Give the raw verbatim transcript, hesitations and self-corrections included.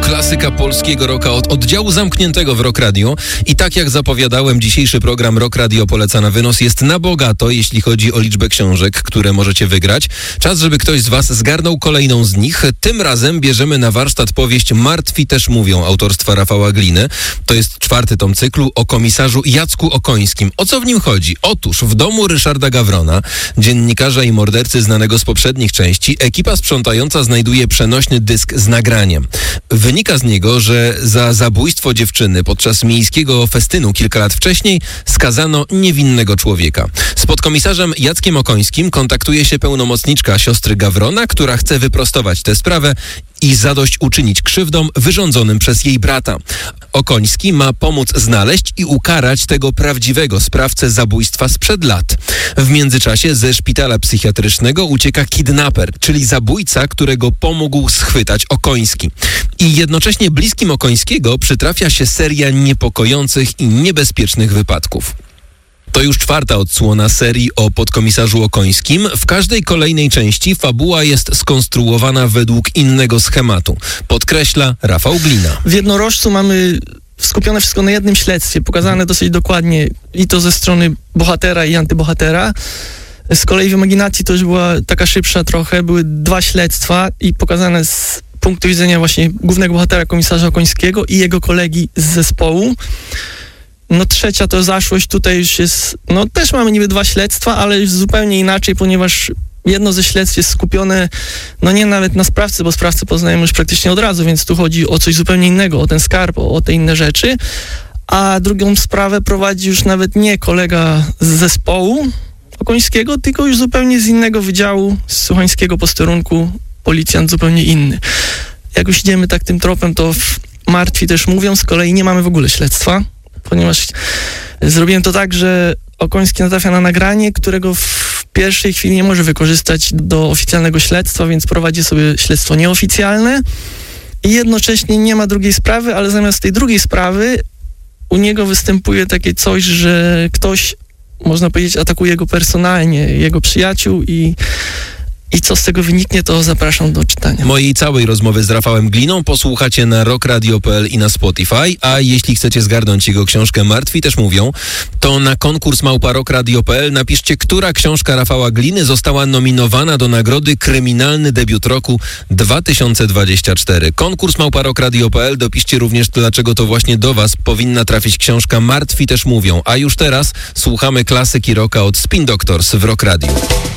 klasyka polskiego rocka od oddziału zamkniętego w Rock Radio. I tak jak zapowiadałem, dzisiejszy program Rock Radio poleca na wynos jest na bogato, jeśli chodzi o liczbę książek, które możecie wygrać. Czas, żeby ktoś z was zgarnął kolejną z nich. Tym razem bierzemy na warsztat powieść Martwi też mówią autorstwa Rafała Gliny. To jest czwarty tom cyklu o komisarzu Jacku Okońskim. O co w nim chodzi? Otóż w domu Ryszarda Gawrona, dziennikarza i mordercy znanego z poprzednich części, ekipa sprzątająca znajduje przenośny dysk z nagraniem. Wynika z niego, że za zabójstwo dziewczyny podczas miejskiego festynu kilka lat wcześniej skazano niewinnego człowieka. Z podkomisarzem Jackiem Okońskim kontaktuje się pełnomocniczka siostry Gawrona, która chce wyprostować tę sprawę i zadośćuczynić krzywdom wyrządzonym przez jej brata. Okoński ma pomóc znaleźć i ukarać tego prawdziwego sprawcę zabójstwa sprzed lat. W międzyczasie ze szpitala psychiatrycznego ucieka kidnaper, czyli zabójca, którego pomógł schwytać Okoński. I jednocześnie bliskim Okońskiego przytrafia się seria niepokojących i niebezpiecznych wypadków. To już czwarta odsłona serii o podkomisarzu Okońskim. W każdej kolejnej części fabuła jest skonstruowana według innego schematu. Podkreśla Rafał Glina. W Jednorożcu mamy skupione wszystko na jednym śledztwie, pokazane dosyć dokładnie i to ze strony bohatera i antybohatera. Z kolei w Imaginacji to już była taka szybsza trochę, były dwa śledztwa i pokazane z punktu widzenia właśnie głównego bohatera, komisarza Okońskiego i jego kolegi z zespołu. No trzecia to Zaszłość, tutaj już jest, no też mamy niby dwa śledztwa, ale już zupełnie inaczej, ponieważ jedno ze śledztw jest skupione, no nie nawet na sprawcy, bo sprawcę poznajemy już praktycznie od razu, więc tu chodzi o coś zupełnie innego, o ten skarb, o, o te inne rzeczy, a drugą sprawę prowadzi już nawet nie kolega z zespołu Okońskiego, tylko już zupełnie z innego wydziału, z słuchańskiego posterunku, policjant zupełnie inny. Jak już idziemy tak tym tropem, to w Martwi też mówią, z kolei nie mamy w ogóle śledztwa, ponieważ zrobiłem to tak, że Okoński natrafia na nagranie, którego w pierwszej chwili nie może wykorzystać do oficjalnego śledztwa, więc prowadzi sobie śledztwo nieoficjalne i jednocześnie nie ma drugiej sprawy, ale zamiast tej drugiej sprawy u niego występuje takie coś, że ktoś, można powiedzieć, atakuje go personalnie, jego przyjaciół i I co z tego wyniknie, to zapraszam do czytania. Mojej całej rozmowy z Rafałem Gliną posłuchacie na rock radio kropka p l i na Spotify, a jeśli chcecie zgarnąć jego książkę Martwi też mówią, to na konkurs małpa rock radio kropka p l napiszcie, która książka Rafała Gliny została nominowana do nagrody Kryminalny debiut roku dwa tysiące dwudziesty czwarty. Konkurs małpa rock radio kropka p l, dopiszcie również, dlaczego to właśnie do was powinna trafić książka Martwi też mówią. A już teraz słuchamy klasyki rocka od Spin Doctors w Rock Radio.